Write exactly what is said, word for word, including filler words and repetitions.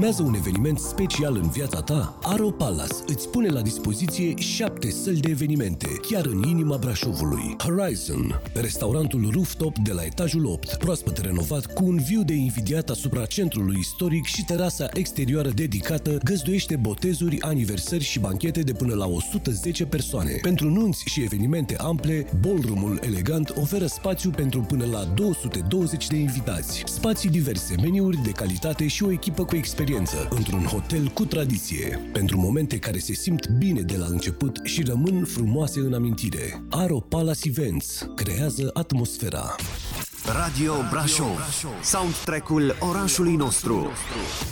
Urmează un eveniment special în viața ta? Aro Palace îți pune la dispoziție șapte săli de evenimente, chiar în inima Brașovului. Horizon, restaurantul rooftop de la etajul opt, proaspăt renovat cu un view de invidiat asupra centrului istoric și terasa exterioară dedicată, găzduiește botezuri, aniversări și banchete de până la o sută zece persoane. Pentru nunți și evenimente ample, ballroom-ul elegant oferă spațiu pentru până la două sute douăzeci de invitați. Spații diverse, meniuri de calitate și o echipă cu experiență, într-un hotel cu tradiție. Pentru momente care se simt bine de la început și rămân frumoase în amintire. Aro Palace Events creează atmosfera. Radio Brașov, soundtrack-ul orașului nostru.